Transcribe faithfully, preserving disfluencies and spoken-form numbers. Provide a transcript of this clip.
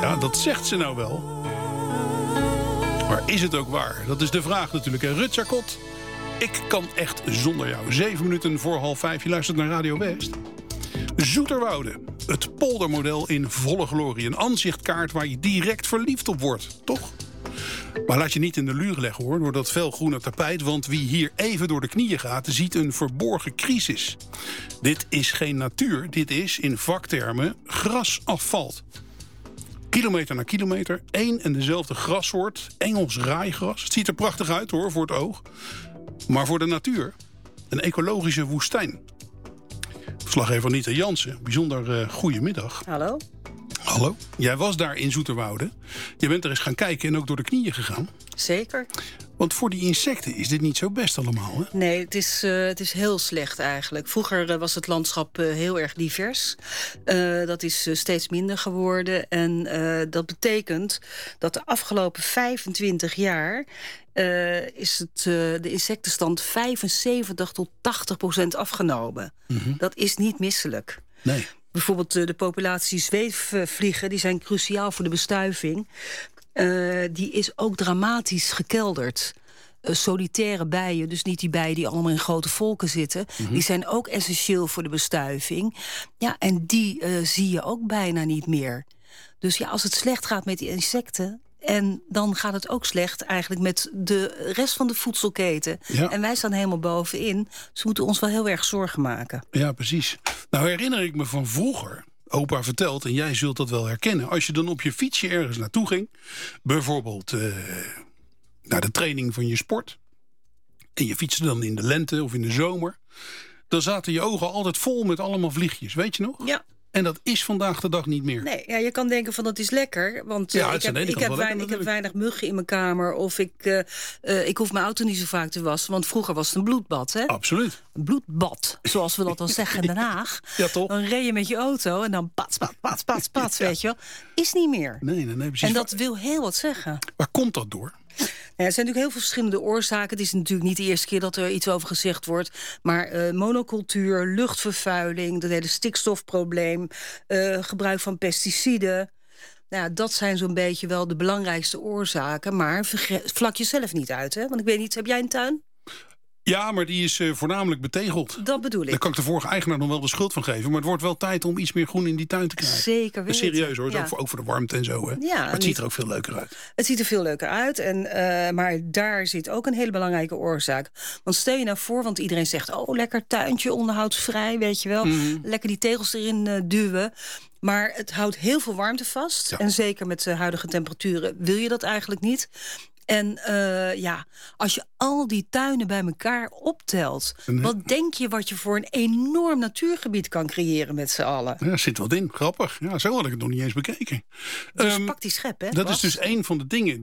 Ja, dat zegt ze nou wel. Maar is het ook waar? Dat is de vraag natuurlijk. En Rut Jacot, ik kan echt zonder jou. Zeven minuten voor half vijf. Je luistert naar Radio West. Zoeterwoude. Het poldermodel in volle glorie. Een aanzichtkaart waar je direct verliefd op wordt. Toch? Maar laat je niet in de luren leggen hoor, door dat felgroene tapijt. Want wie hier even door de knieën gaat, ziet een verborgen crisis. Dit is geen natuur. Dit is, in vaktermen, grasafval. Kilometer na kilometer, één en dezelfde grassoort. Engels raaigras. Het ziet er prachtig uit hoor, voor het oog. Maar voor de natuur, een ecologische woestijn. Verslaggever Anita Jansen, bijzonder uh, goedemiddag. Hallo. Hallo. Jij was daar in Zoeterwoude. Je bent er eens gaan kijken en ook door de knieën gegaan. Zeker. Want voor die insecten is dit niet zo best allemaal, hè? Nee, het is, uh, het is heel slecht eigenlijk. Vroeger uh, was het landschap uh, heel erg divers. Uh, dat is uh, steeds minder geworden. En uh, dat betekent dat de afgelopen vijfentwintig jaar... Uh, is het, uh, de insectenstand vijfenzeventig tot tachtig procent afgenomen. Mm-hmm. Dat is niet misselijk. Nee. Bijvoorbeeld de populatie zweefvliegen, die zijn cruciaal voor de bestuiving. Uh, die is ook dramatisch gekelderd. Uh, solitaire bijen, dus niet die bijen die allemaal in grote volken zitten... Mm-hmm. Die zijn ook essentieel voor de bestuiving. Ja, en die uh, zie je ook bijna niet meer. Dus ja, als het slecht gaat met die insecten... En dan gaat het ook slecht eigenlijk met de rest van de voedselketen. Ja. En wij staan helemaal bovenin. Dus we moeten ons wel heel erg zorgen maken. Ja, precies. Nou herinner ik me van vroeger... Opa vertelt, en jij zult dat wel herkennen... als je dan op je fietsje ergens naartoe ging... bijvoorbeeld uh, naar de training van je sport... en je fietste dan in de lente of in de zomer... dan zaten je ogen altijd vol met allemaal vliegjes. Weet je nog? Ja. En dat is vandaag de dag niet meer. Nee, ja, je kan denken van dat is lekker. Want ja, uh, ik, heb, ik, heb weinig, lekker, ik heb weinig muggen in mijn kamer. Of ik, uh, uh, ik hoef mijn auto niet zo vaak te wassen. Want vroeger was het een bloedbad. Hè? Absoluut. Een bloedbad, zoals we dat dan zeggen in Den Haag. Ja, toch? Dan reed je met je auto en dan pats, pats, pats, pats, pats, ja. Weet je wel. Is niet meer. Nee, nee, nee, precies. En dat wil heel wat zeggen. Waar komt dat door? Ja, er zijn natuurlijk heel veel verschillende oorzaken. Het is natuurlijk niet de eerste keer dat er iets over gezegd wordt. Maar uh, monocultuur, luchtvervuiling, dat hele stikstofprobleem... Uh, gebruik van pesticiden. Nou, ja, dat zijn zo'n beetje wel de belangrijkste oorzaken. Maar vlak jezelf niet uit, hè? Want ik weet niet, heb jij een tuin? Ja, maar die is uh, voornamelijk betegeld. Dat bedoel ik. Daar kan ik de vorige eigenaar nog wel de schuld van geven. Maar het wordt wel tijd om iets meer groen in die tuin te krijgen. Zeker weten. Serieus hoor, ja. ook, voor, ook voor de warmte en zo. Hè. Ja, maar het niet... ziet er ook veel leuker uit. Het ziet er veel leuker uit. En, uh, maar daar zit ook een hele belangrijke oorzaak. Want stel je nou voor, want iedereen zegt... oh, lekker tuintje, onderhoudsvrij, weet je wel. Mm. Lekker die tegels erin uh, duwen. Maar het houdt heel veel warmte vast. Ja. En zeker met de huidige temperaturen wil je dat eigenlijk niet. En uh, ja, als je al die tuinen bij elkaar optelt... Nee. Wat denk je wat je voor een enorm natuurgebied kan creëren met z'n allen? Ja, zit wat in. Grappig. Ja, zo had ik het nog niet eens bekeken. Dus um, pak die schep, hè? Dat was. is dus een van de dingen